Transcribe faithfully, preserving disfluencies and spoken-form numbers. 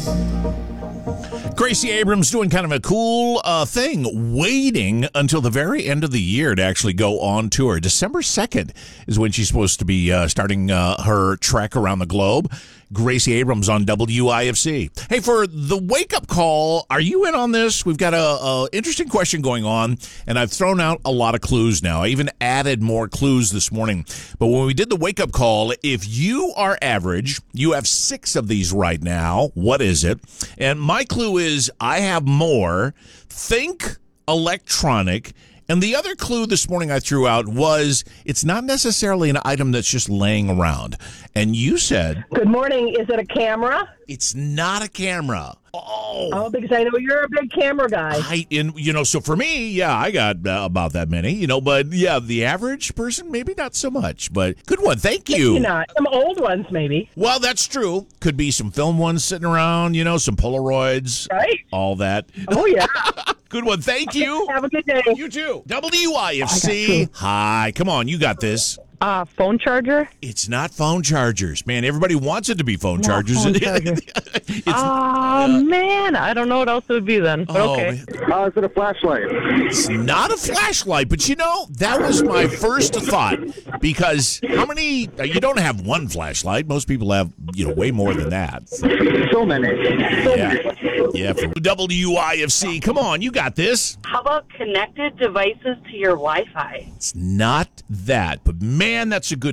Gracie Abrams doing kind of a cool uh, thing, waiting until the very end of the year to actually go on tour. December second is when she's supposed to be uh, starting uh, her trek around the globe. Gracie Abrams on W I F C. Hey, for the wake-up call, are you in on this? We've got a, a interesting question going on, and I've thrown out a lot of clues now. I even added more clues this morning. But when we did the wake-up call, if you are average, you have six of these right now. What is it? And my clue is I have more. Think electronic. And the other clue this morning I threw out was it's not necessarily an item that's just laying around. And you said... Good morning. Is it a camera? It's not a camera. Oh. Oh, because I know you're a big camera guy. I, and, you know, so for me, yeah, I got uh, about that many, you know, but yeah, the average person, maybe not so much. But good one. Thank you. Maybe not. Some old ones, maybe. Well, that's true. Could be some film ones sitting around, you know, some Polaroids. Right. All that. Oh, yeah. Good one. Thank you. Have a good day. You too. W I F C. Hi. Come on. You got this. Uh, phone charger? It's not phone chargers. Man, everybody wants it to be phone Not chargers. phone charger. It's- Oh, uh, man. I don't know what else it would be then. But oh, okay. man. Uh, is it a flashlight? It's not a flashlight, but you know, that was my first thought because how many, uh, you don't have one flashlight. Most people have, you know, way more than that. So, So many. So yeah. many. Yeah. For W I F C. Come on, you got this. How about connected devices to your Wi-Fi? It's not that, but man, that's a good